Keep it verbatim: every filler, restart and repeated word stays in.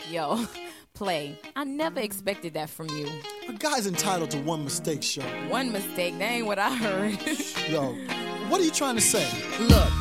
Yo, Play, I never expected that from you. A guy's entitled to one mistake, Shorty. One mistake, that ain't what I heard. Yo, what are you trying to say? Look,